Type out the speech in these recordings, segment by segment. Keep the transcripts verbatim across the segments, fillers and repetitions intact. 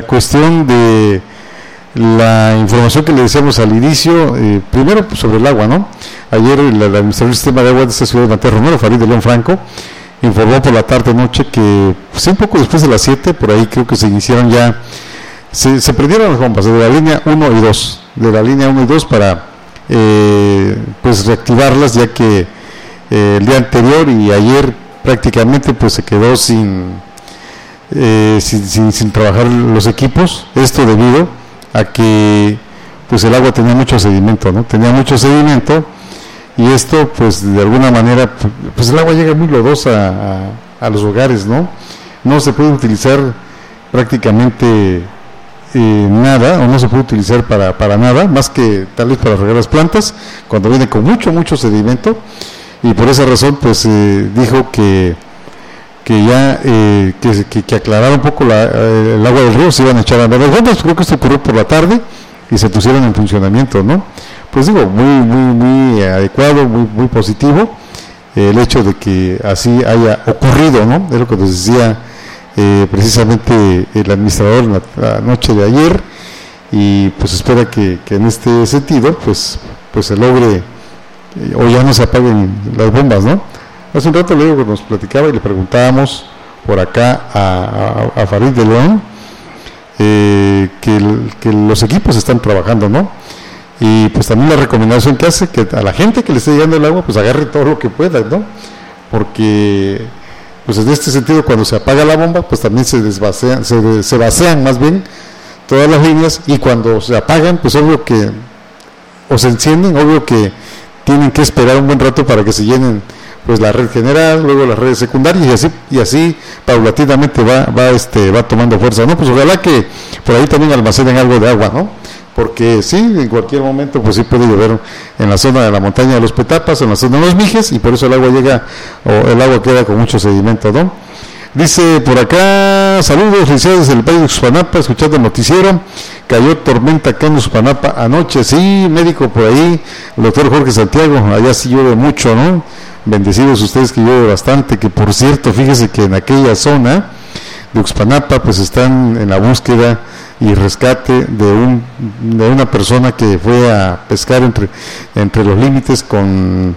cuestión de la información que le decíamos al inicio, eh, primero pues, sobre el agua, ¿no? Ayer el, el administrador del sistema de agua de esta ciudad de Mateo Romero, Farid de León Franco, informó por la tarde-noche que pues, un poco después de las siete, por ahí creo que se iniciaron ya, se, se prendieron las bombas de la línea uno y dos, de la línea uno y dos para eh, pues reactivarlas, ya que eh, el día anterior y ayer prácticamente pues se quedó sin, eh, sin, sin, sin trabajar los equipos, esto debido a que pues el agua tenía mucho sedimento, ¿no? Tenía mucho sedimento y esto pues de alguna manera pues el agua llega muy lodosa a, a los hogares, ¿no? No se puede utilizar prácticamente eh, nada, o no se puede utilizar para, para nada, más que tal vez para regar las plantas, cuando viene con mucho, mucho sedimento, y por esa razón pues eh, dijo que que ya eh, que, que, que aclarara un poco la, eh, el agua del río, se iban a echar a las bombas. Creo que esto ocurrió por la tarde y se pusieron en funcionamiento, ¿no? Pues digo, muy muy muy adecuado, muy muy positivo eh, el hecho de que así haya ocurrido, ¿no? Es lo que nos decía eh, precisamente el administrador la, la noche de ayer, y pues espera que, que en este sentido pues pues se logre eh, o ya no se apaguen las bombas, ¿no? Hace un rato luego que nos platicaba y le preguntábamos por acá a, a, a Farid de León eh, que, el, que los equipos están trabajando, ¿no? Y pues también la recomendación que hace, que a la gente que le esté llegando el agua pues agarre todo lo que pueda, ¿no? Porque pues en este sentido cuando se apaga la bomba pues también se desvacean, se, se vacean más bien todas las líneas, y cuando se apagan pues obvio que o se encienden, obvio que tienen que esperar un buen rato para que se llenen pues la red general, luego las redes secundarias, y así y así paulatinamente va va este va tomando fuerza, ¿no? Pues ojalá que por ahí también almacenen algo de agua, ¿no? Porque sí, en cualquier momento pues sí puede llover en la zona de la montaña de los Petapas, en la zona de los Mijes, y por eso el agua llega, o el agua queda con mucho sedimento, ¿no? Dice por acá, saludos, felicidades del Valle de Uxpanapa, escuchando el noticiero, cayó tormenta acá en Uxpanapa anoche, sí, médico por ahí, el doctor Jorge Santiago, allá sí llueve mucho, ¿no? Bendecidos ustedes que llueve bastante, que por cierto, fíjese que en aquella zona de Uxpanapa pues están en la búsqueda y rescate de un de una persona que fue a pescar entre, entre los límites con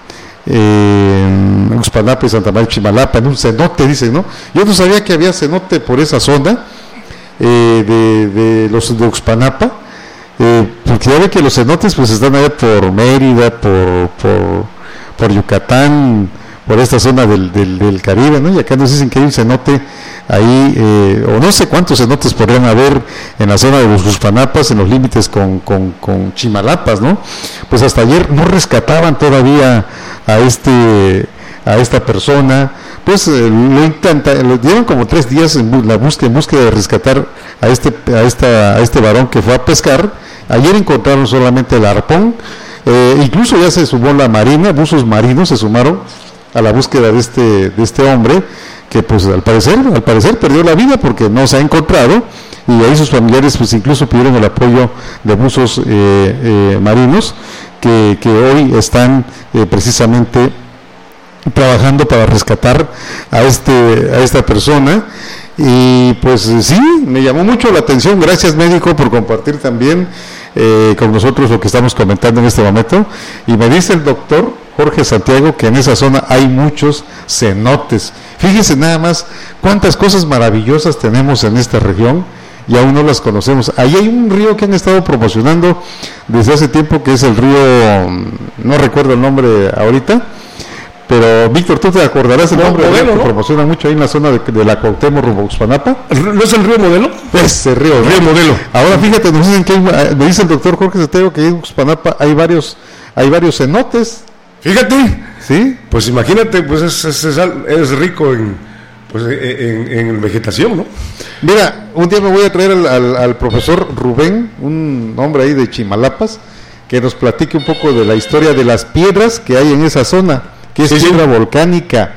eh, Uxpanapa y Santa María Chimalapa, en un cenote, dicen, ¿no? Yo no sabía que había cenote por esa zona eh, de, de los de Uxpanapa, eh, porque ya ve que los cenotes pues están allá por Mérida, por... por por Yucatán, por esta zona del, del, del Caribe, ¿no? Y acá nos dicen que hay un cenote ahí, eh, o no sé cuántos cenotes podrían haber en la zona de los Uxpanapas, en los límites con, con, con Chimalapas, ¿no? Pues hasta ayer no rescataban todavía a este a esta persona, pues eh, lo intentaron, lo dieron como tres días en la búsqueda, en búsqueda de rescatar a este a esta a este varón que fue a pescar. Ayer encontraron solamente el arpón. Eh, incluso ya se sumó la marina, buzos marinos se sumaron a la búsqueda de este de este hombre, que pues al parecer al parecer perdió la vida porque no se ha encontrado, y ahí sus familiares pues incluso pidieron el apoyo de buzos eh, eh, marinos que, que hoy están eh, precisamente trabajando para rescatar a este a esta persona. Y pues sí, me llamó mucho la atención, gracias médico por compartir también eh, con nosotros lo que estamos comentando en este momento. Y me dice el doctor Jorge Santiago que en esa zona hay muchos cenotes. Fíjese nada más cuántas cosas maravillosas tenemos en esta región y aún no las conocemos. Ahí hay un río que han estado promocionando desde hace tiempo, que es el río, no recuerdo el nombre ahorita, pero Víctor, tú te acordarás el no, nombre modelo, que ¿no? promociona mucho ahí en la zona de, de la Cuauhtémoc rumbo a Uxpanapa. ¿No es el río Modelo? Ese río, el río Modelo. Ahora fíjate, nos dicen que hay, me dice el doctor Jorge Santiago que en Uxpanapa hay varios, hay varios cenotes. Fíjate, sí, pues imagínate, pues es, es, es, es rico en, pues en, en, en vegetación, ¿no? Mira, un día me voy a traer al, al, al profesor Rubén, un hombre ahí de Chimalapas, que nos platique un poco de la historia de las piedras que hay en esa zona, que es sí, piedra sí. volcánica,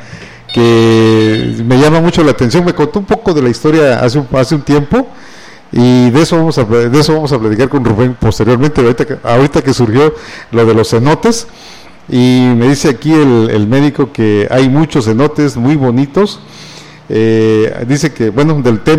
que me llama mucho la atención. Me contó un poco de la historia hace un, hace un tiempo, y de eso vamos a de eso vamos a platicar con Rubén posteriormente, ahorita que, ahorita que surgió lo de los cenotes. Y me dice aquí el, el médico que hay muchos cenotes muy bonitos. Eh, dice que, bueno, del tema